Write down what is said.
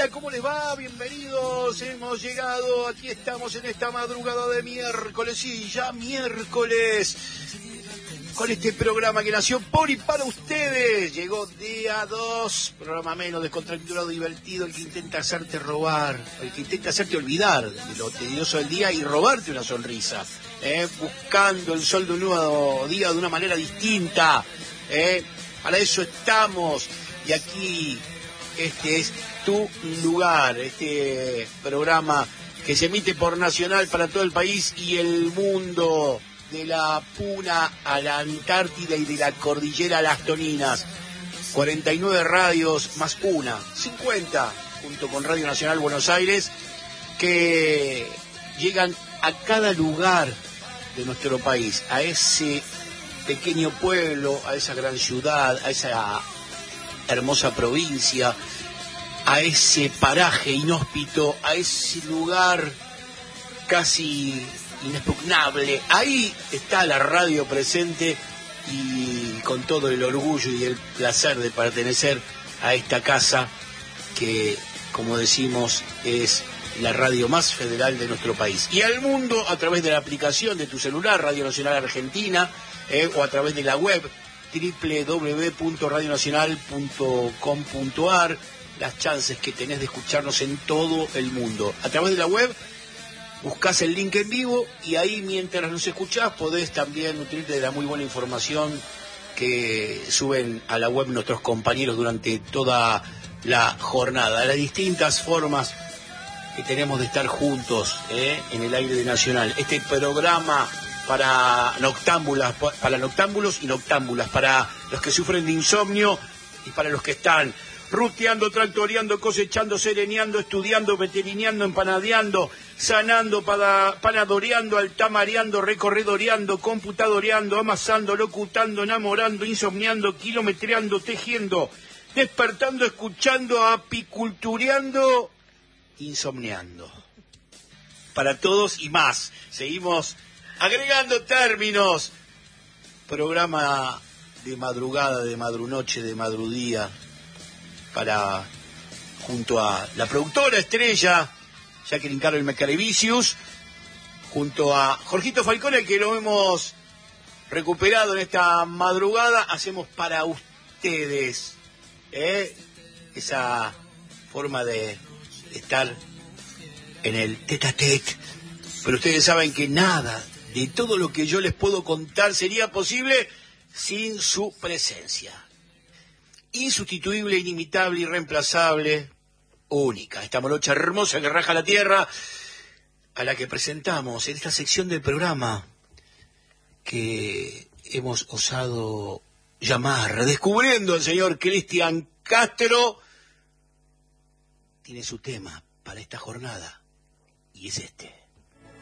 Hola, ¿cómo les va? Bienvenidos, hemos llegado, aquí estamos en esta madrugada de miércoles, sí, ya miércoles, con este programa que nació por y para ustedes. Llegó día 2, programa menos descontracturado, divertido, el que intenta hacerte robar, el que intenta hacerte olvidar de lo tedioso del día y robarte una sonrisa, buscando el sol de un nuevo día de una manera distinta, para eso estamos, y aquí este es tu lugar, este programa que se emite por Nacional para todo el país y el mundo, de la Puna a la Antártida y de la Cordillera a las Toninas. 49 radios más una, 50, junto con Radio Nacional Buenos Aires, que llegan a cada lugar de nuestro país, a ese pequeño pueblo, a esa gran ciudad, a esa hermosa provincia, a ese paraje inhóspito, a ese lugar casi inexpugnable. Ahí está la radio presente y con todo el orgullo y el placer de pertenecer a esta casa que, como decimos, es la radio más federal de nuestro país. Y al mundo a través de la aplicación de tu celular, Radio Nacional Argentina, o a través de la web www.radionacional.com.ar, las chances que tenés de escucharnos en todo el mundo. A través de la web buscás el link en vivo y ahí mientras nos escuchás podés también nutrirte de la muy buena información que suben a la web nuestros compañeros durante toda la jornada. Las distintas formas que tenemos de estar juntos en el aire de Nacional. Este programa para noctámbulos y noctámbulas, para los que sufren de insomnio y para los que están ruteando, tractoreando, cosechando, sereneando, estudiando, veterineando, empanadeando, sanando, panadoreando, altamareando, recorredoreando, computadoreando, amasando, locutando, enamorando, insomniando, kilometreando, tejiendo, despertando, escuchando, apicultureando, insomniando. Para todos y más. Seguimos agregando términos. Programa de madrugada, de madrunoche, de madrudía, para, junto a la productora estrella Jacqueline Carol Mecarevicius, junto a Jorgito Falcone, que lo hemos recuperado en esta madrugada, hacemos para ustedes esa forma de estar en el tete-a-tete. Pero ustedes saben que nada de todo lo que yo les puedo contar sería posible sin su presencia. Insustituible, inimitable, irreemplazable, única. Esta morocha hermosa que raja la tierra, a la que presentamos en esta sección del programa que hemos osado llamar Descubriendo al señor Cristian Castro. Tiene su tema para esta jornada y es este.